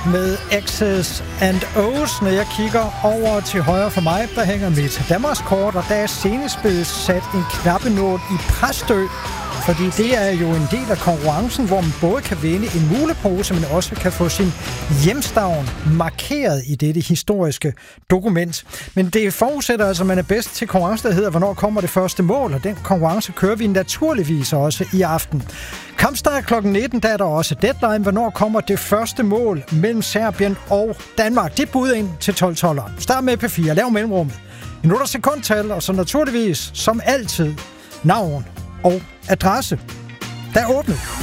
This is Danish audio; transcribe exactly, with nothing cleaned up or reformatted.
med X's and O's. Når jeg kigger over til højre for mig, der hænger mit Danmarkskort, og der er senest blevet sat en knappenål i Præstø. Fordi det er jo en del af konkurrencen, hvor man både kan vinde en mulepose, men også kan få sin hjemstavn markeret i dette historiske dokument. Men det forudsætter altså, at man er bedst til konkurrence, der hedder, hvornår kommer det første mål, og den konkurrence kører vi naturligvis også i aften. Kampstart klokken nitten, der er der også deadline, hvornår kommer det første mål mellem Serbien og Danmark. Det bud ind til tolv tolv. Start med P fire, lav mellemrummet. Minutter sekundtal, og så naturligvis, som altid, navn og adresse. Der er åbnet.